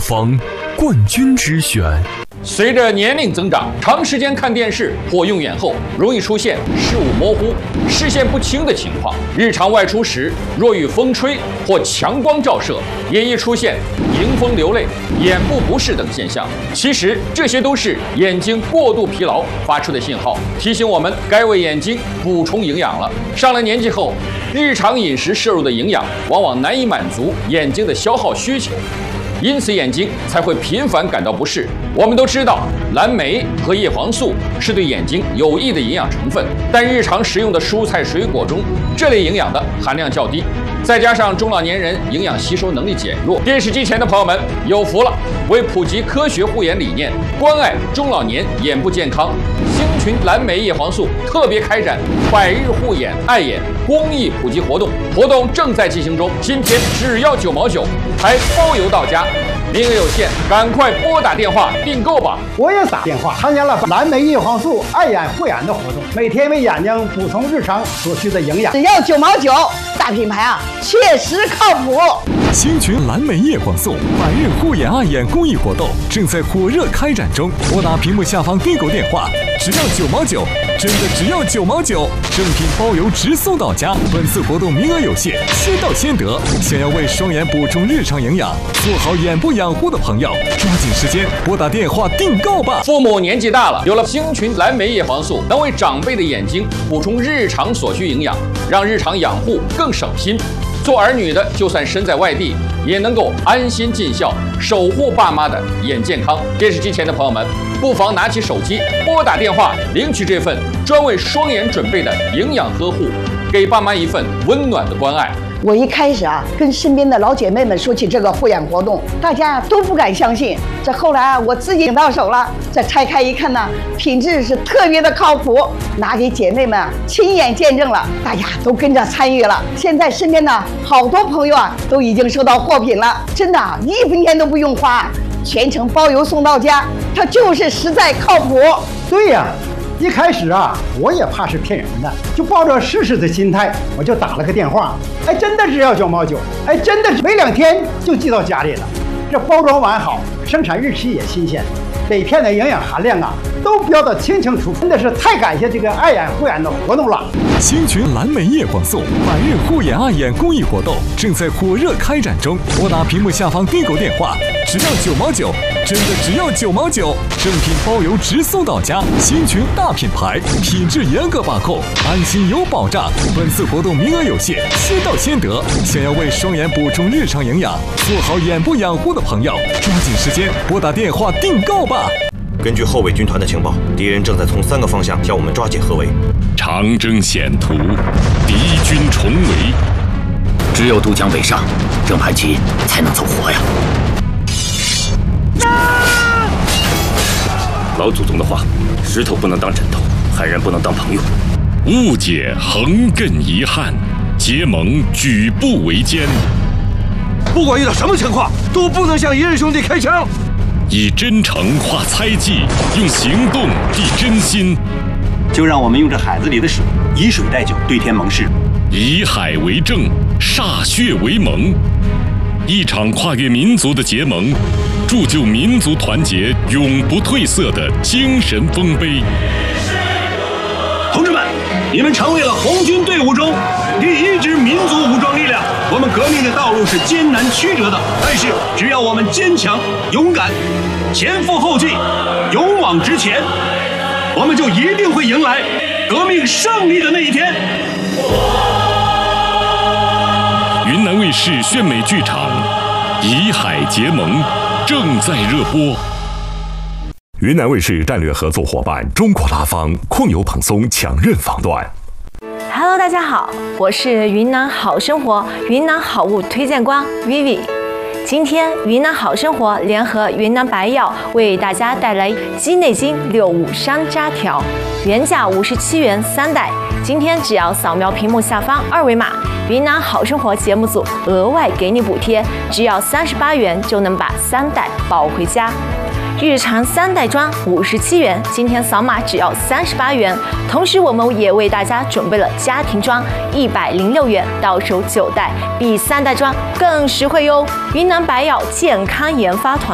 方冠军之选。 随着年龄增长，长时间看电视或用眼后，容易出现视物模糊、视线不清的情况。日常外出时，若遇风吹或强光照射，也易出现迎风流泪、眼部不适等现象。其实这些都是眼睛过度疲劳发出的信号，提醒我们该为眼睛补充营养了。上了年纪后，日常饮食摄入的营养往往难以满足眼睛的消耗需求，因此眼睛才会频繁感到不适。我们都知道，蓝莓和叶黄素是对眼睛有益的营养成分，但日常食用的蔬菜水果中，这类营养的含量较低。再加上中老年人营养吸收能力减弱，电视机前的朋友们有福了！为普及科学护眼理念，关爱中老年眼部健康，星群蓝莓叶黄素特别开展百日护眼爱眼公益普及活动，活动正在进行中。今天只要9毛9，还包邮到家。名额有限，赶快拨打电话订购吧！ 我也打电话参加了蓝莓叶黄素爱眼护眼的活动，每天为眼睛补充日常所需的营养。 只要9毛9，大品牌啊，确实靠谱。 星群蓝莓叶黄素百日护眼爱眼公益活动正在火热开展中，拨打屏幕下方订购电话，只要9毛9，真的只要9毛9，正品包邮直送到家。本次活动名额有限，先到先得。想要为双眼补充日常营养，做好眼部养护的朋友，抓紧时间拨打电话订购吧。 父母年纪大了，有了星群蓝莓叶黄素，能为长辈的眼睛补充日常所需营养，让日常养护更省心。做儿女的，就算身在外地，也能够安心尽孝，守护爸妈的眼健康。电视机前的朋友们，不妨拿起手机，拨打电话，领取这份专为双眼准备的营养呵护，给爸妈一份温暖的关爱。 我一开始啊，跟身边的老姐妹们说起这个护眼活动，大家都不敢相信。这后来啊，我自己领到手了，这拆开一看呢，品质是特别的靠谱，拿给姐妹们亲眼见证了，大家都跟着参与了。现在身边的好多朋友啊，都已经收到货品了，真的1分钱都不用花，全程包邮送到家，它就是实在靠谱。 对呀。一开始啊，我也怕是骗人的，就抱着试试的心态，我就打了个电话。哎，真的只要9毛9，哎，真的是没2天就寄到家里了。这包装完好，生产日期也新鲜，每片的营养含量啊都标得清清楚楚，真的是太感谢这个爱眼护眼的活动了。 星群蓝莓叶黄素百日护眼爱眼公益活动正在火热开展中，拨打屏幕下方订购电话，只要9毛9，真的只要9毛9，正品包邮直送到家。星群大品牌，品质严格把控，安心有保障。本次活动名额有限，先到先得。想要为双眼补充日常营养，做好眼部养护的朋友，抓紧时间拨打电话订购吧。 根据后卫军团的情报，敌人正在从3个方向向我们抓紧合围。 长征险途，敌军重围， 只有渡江北上，郑盘旗才能走活呀！老祖宗的话，石头不能当枕头，汉人不能当朋友。 误解横亘遗憾，结盟举步维艰。 不管遇到什么情况，都不能向一任兄弟开枪。 以真诚化猜忌，用行动递真心。 就让我们用这海子里的水，以水代酒，对天盟誓。 以海为证，歃血为盟。一场跨越民族的结盟，铸就民族团结永不褪色的精神丰碑。 同志们，你们成为了红军队伍中第1支民族武装力量。我们革命的道路是艰难曲折的，但是只要我们坚强勇敢，前赴后继，勇往直前，我们就一定会迎来革命胜利的那一天。 云南卫视炫美剧场《以海结盟》正在热播。 云南卫视战略合作伙伴中国拉芳控油蓬松强韧防断。 Hello， 大家好，我是云南好生活云南好物推荐官 Vivi。今天云南好生活联合云南白药为大家带来鸡内金65山楂条，原价57元3袋，今天只要扫描屏幕下方2维码，云南好生活节目组额外给你补贴，只要38元就能把3袋抱回家。日常3袋装57元，今天扫码只要38元。同时，我们也为大家准备了家庭装106元，到手9袋，比3袋装更实惠哟。云南白药健康研发团